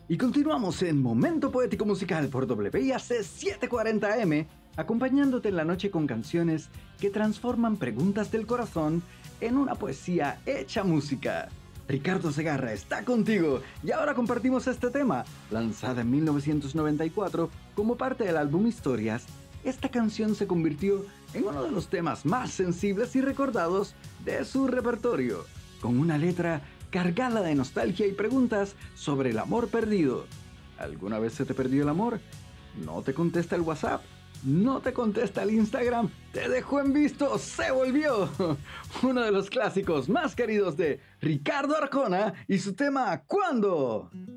Y continuamos en Momento Poético Musical por WIAC 740M, acompañándote en la noche con canciones que transforman preguntas del corazón en una poesía hecha música. Ricardo Segarra está contigo y ahora compartimos este tema, lanzada en 1994 como parte del álbum Historias. Esta canción se convirtió en uno de los temas más sensibles y recordados de su repertorio, con una letra cargada de nostalgia y preguntas sobre el amor perdido. ¿Alguna vez se te perdió el amor? ¿No te contesta el WhatsApp? ¿No te contesta el Instagram? ¿Te dejó en visto? ¡Se volvió! Uno de los clásicos más queridos de Ricardo Arjona y su tema ¿Cuándo?